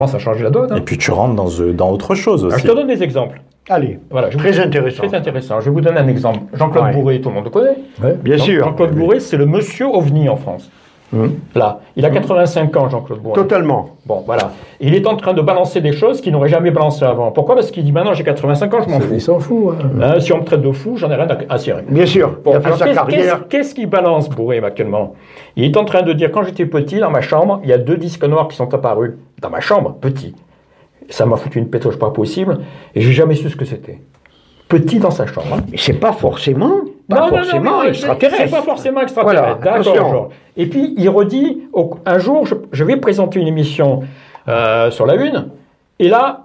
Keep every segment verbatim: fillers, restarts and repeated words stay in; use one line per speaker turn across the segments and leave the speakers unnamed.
Ça a changé la donne. Hein.
Et puis tu rentres dans, dans autre chose aussi.
Alors, je te donne des exemples.
Allez,
voilà, je
très
vous...
intéressant.
Très intéressant. Je vais vous donner un exemple. Jean-Claude
ouais.
Bourré, tout le monde le connaît.
Ouais, bien
Jean-
sûr.
Jean-Claude
ouais,
Bourré, c'est le monsieur ovni en France.
Hum.
Là, il a quatre-vingt-cinq ans, Jean-Claude Bourré.
Totalement.
Bon, voilà. Il est en train de balancer des choses qu'il n'aurait jamais balancées avant. Pourquoi? Parce qu'il dit maintenant j'ai quatre-vingt-cinq ans, je m'en fous.
Il s'en fout. Hein.
Hein, si on me traite de fou, j'en ai rien à cirer.
Bien sûr.
Bon,
il a fait
alors,
sa
qu'est-ce,
carrière.
Qu'est-ce, qu'est-ce qu'il balance, Bourré, actuellement? Il est en train de dire, quand j'étais petit, dans ma chambre, il y a deux disques noirs qui sont apparus. Dans ma chambre, petit. Ça m'a foutu une pétoche pas possible, et j'ai jamais su ce que c'était. Petit dans sa chambre. Hein.
Mais c'est pas forcément, pas
non,
forcément
non, non,
extraterrestre.
C'est pas forcément extraterrestre.
Voilà,
d'accord.
attention.
Genre. Et puis, il redit, au, un jour, je, je vais présenter une émission euh, sur la Une, et là,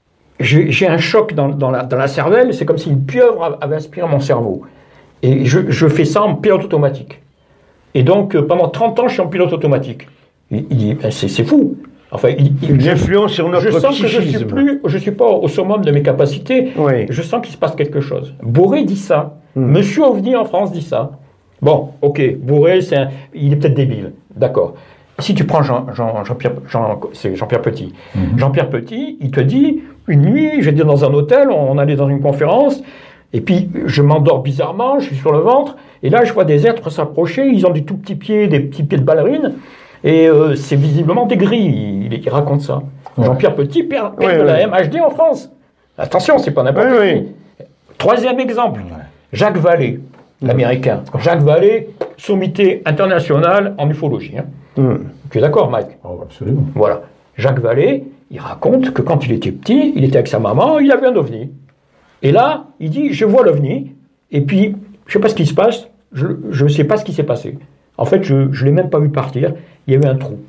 j'ai, j'ai un choc dans, dans, la, dans la cervelle, c'est comme si une pieuvre avait inspiré mon cerveau. Et je, je fais ça en pilote automatique. Et donc, euh, pendant trente ans, je suis en pilote automatique. Il, il dit, ben, c'est, c'est fou. Enfin, il, il,
Une influence sur notre
je sens
psychisme.
que je suis plus, je suis pas au summum de mes capacités.
Oui.
Je sens qu'il se passe quelque chose. Bourré dit ça.
Hmm.
Monsieur OVNI en France dit ça. Bon, ok, Bourré, c'est un, il est peut-être débile, d'accord. Si tu prends Jean, Jean, Jean-Pierre, Jean, c'est Jean-Pierre Petit.
Mm-hmm.
Jean-Pierre Petit, il te dit, une nuit, j'étais dans un hôtel, on allait dans une conférence, et puis je m'endors bizarrement, je suis sur le ventre, et là je vois des êtres s'approcher, ils ont des tout petits pieds, des petits pieds de ballerine, et euh, c'est visiblement des grilles, il, il raconte ça. Ouais. Jean-Pierre Petit perd, perd ouais, de ouais. la M H D en France. Attention, c'est pas n'importe qui.
Ouais,
Troisième exemple, Jacques Vallée, l'américain. Jacques Vallée, sommité international en ufologie. Hein. Mm. Tu es d'accord, Mike?
Oh, absolument.
Voilà. Jacques Vallée, il raconte que quand il était petit, il était avec sa maman, il a vu un ovni. Et là, il dit, je vois l'ovni, et puis, je sais pas ce qui se passe, je ne sais pas ce qui s'est passé. En fait, je ne l'ai même pas vu partir, il y avait un trou.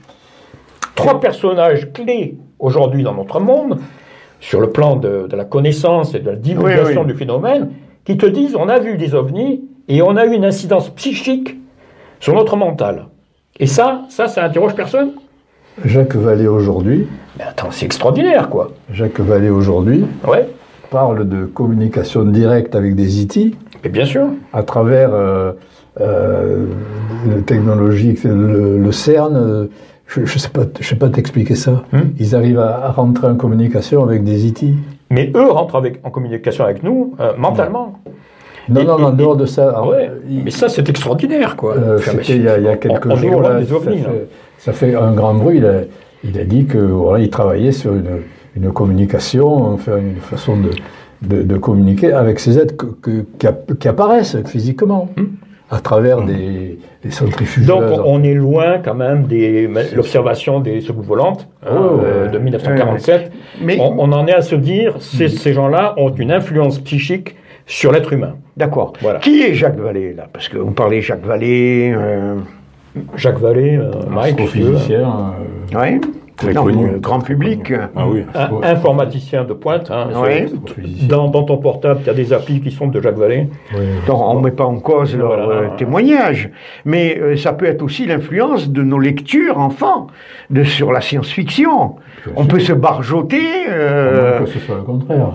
Trois personnages clés aujourd'hui dans notre monde, sur le plan de, de la connaissance et de la divulgation oui, oui. du phénomène, qui te disent, on a vu des ovnis, et on a eu une incidence psychique sur notre mental. Et ça, ça, ça interroge personne.
Jacques Vallée aujourd'hui...
Mais attends, c'est extraordinaire, quoi.
Jacques Vallée aujourd'hui
ouais.
parle de communication directe avec des I T.
Mais bien sûr.
À travers euh, euh, la technologie, le, le CERN... Euh, je ne sais pas, je sais pas t'expliquer ça. Hum? Ils arrivent à, à rentrer en communication avec des I T.
Mais eux rentrent avec, en communication avec nous, euh, mentalement.
Non, et, non, non, en dehors de ça... Alors,
ouais, il, mais ça, c'est extraordinaire, quoi.
Euh, C'était il y, a, il y a quelques on, on jours, là, ça, ovnis, fait, ça fait un grand bruit. Il a, il a dit qu'il voilà, travaillait sur une, une communication, enfin, une façon de, de, de communiquer avec ces êtres que, que, qui, qui apparaissent physiquement. Hum? À travers des, des centrifugeurs.
Donc on est loin quand même de l'observation des soucoupes volantes hein, oh, euh, de dix-neuf cent quarante-sept. Mais on, on en est à se dire, ces, ces gens-là ont une influence psychique sur l'être humain.
D'accord. Voilà. Qui est Jacques Vallée là? Parce qu'on parlait Jacques Vallée. Euh...
Jacques Vallée, euh, Mike,
physicien.
Euh... Oui. Très non, connu. Euh, grand public.
Ah oui.
Un, informaticien de pointe. Hein,
oui.
Dans, dans ton portable, tu as des applis qui sont de Jacques Vallée.
Oui. Donc, on ne met pas en cause leur voilà. euh, témoignage. Mais euh, ça peut être aussi l'influence de nos lectures enfants de, sur la science-fiction. On peut se barjoter.
Euh... que ce soit le contraire.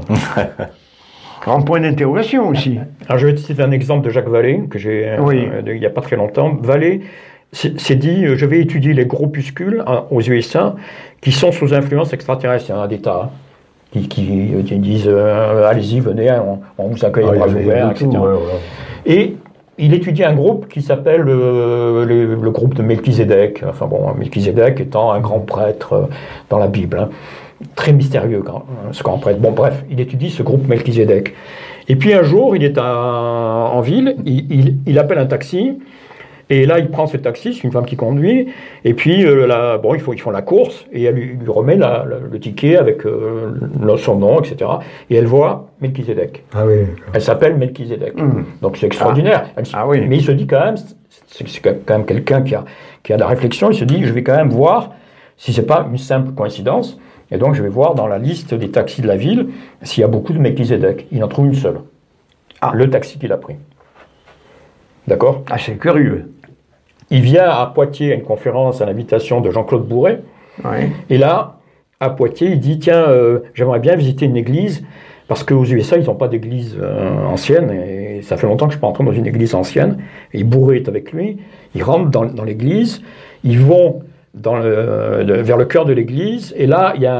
Grand point d'interrogation aussi.
Alors, je vais te citer un exemple de Jacques Vallée, que j'ai
oui.
euh, il n'y a pas très longtemps. Vallée. C'est dit, je vais étudier les groupuscules hein, aux U S A qui sont sous influence extraterrestre. Il y en a des tas hein, qui, qui, qui disent euh, allez-y, venez, on, on vous accueille à bras ouverts, et cetera. Ouais, ouais. Et il étudie un groupe qui s'appelle euh, le, le groupe de Melchizedek. Enfin bon, Melchizedek étant un grand prêtre euh, dans la Bible. Hein, très mystérieux, quand, ce grand prêtre. Bon, bref, il étudie ce groupe Melchizedek. Et puis un jour, il est à, en ville, il, il, il appelle un taxi. Et là, il prend ce taxi, c'est une femme qui conduit, et puis euh, là, bon, ils font, ils font la course, et elle lui, lui remet la, la, le ticket avec euh, son nom, et cetera. Et elle voit Melchizedek.
Ah oui.
Elle s'appelle Melchizedek. Mmh. Donc c'est extraordinaire.
Ah. Ah oui.
Mais il se dit quand même, c'est, c'est quand même quelqu'un qui a, qui a de la réflexion, il se dit, je vais quand même voir si c'est pas une simple coïncidence, et donc je vais voir dans la liste des taxis de la ville s'il y a beaucoup de Melchizedek. Il en trouve une seule. Ah. Le taxi qu'il a pris. D'accord?
Ah, c'est curieux.
Il vient à Poitiers à une conférence à l'invitation de Jean-Claude Bourré.
Ouais.
Et là, à Poitiers, il dit, tiens, euh, j'aimerais bien visiter une église, parce qu'aux U S A, ils n'ont pas d'église euh, ancienne, et ça fait longtemps que je ne suis pas entré dans une église ancienne. Et Bourré est avec lui, ils rentrent dans, dans l'église, ils vont dans le, de, vers le cœur de l'église, et là, il y a un